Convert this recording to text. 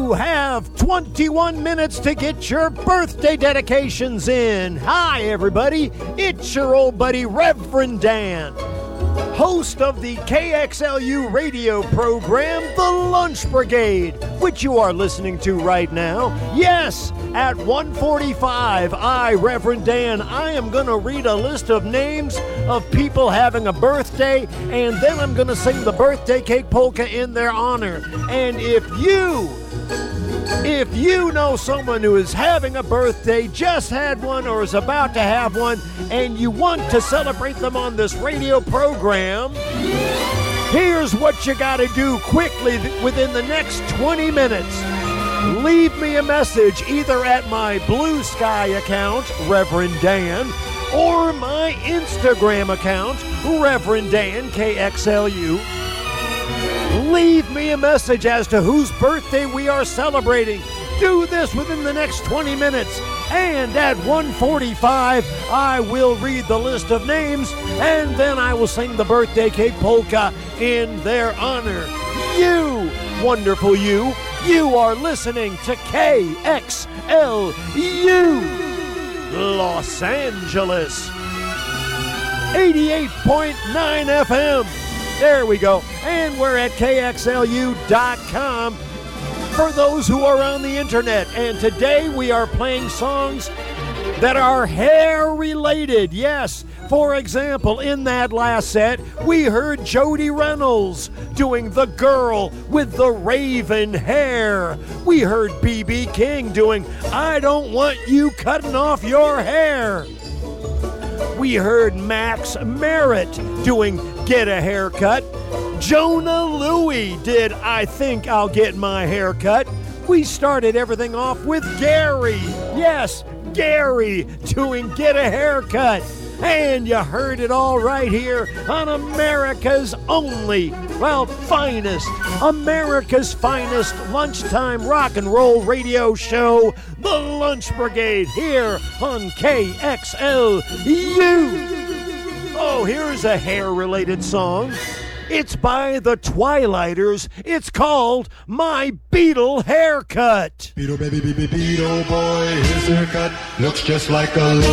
You have 21 minutes to get your birthday dedications in. Hi, everybody. It's your old buddy, Reverend Dan, host of the KXLU radio program, The Lunch Brigade, which you are listening to right now. Yes, at 1:45, I, Reverend Dan, I am going to read a list of names of people having a birthday, and then I'm going to sing the birthday cake polka in their honor. And if you know someone who is having a birthday, just had one, or is about to have one, and you want to celebrate them on this radio program, here's what you got to do quickly within the next 20 minutes. Leave me a message either at my Blue Sky account, Reverend Dan, or my Instagram account, Reverend Dan KXLU. Leave me a message as to whose birthday we are celebrating. Do this within the next 20 minutes. And at 1:45, I will read the list of names, and then I will sing the birthday cake polka in their honor. You, wonderful you are listening to KXLU, Los Angeles, 88.9 FM. There we go. And we're at KXLU.com for those who are on the internet. And today we are playing songs that are hair-related. Yes, for example, in that last set, we heard Jody Reynolds doing The Girl with the Raven Hair. We heard B.B. King doing I Don't Want You Cutting Off Your Hair. We heard Max Merritt doing Get a Haircut. Jonah Louie did I Think I'll Get My Haircut. We started everything off with Gary. Yes, Gary doing Get a Haircut. And you heard it all right here on America's finest lunchtime rock and roll radio show, The Lunch Brigade, here on KXLU. Oh, here's a hair-related song. It's by the Twilighters. It's called My Beatle Haircut. Beatle, baby, Beatle boy, his haircut looks just like a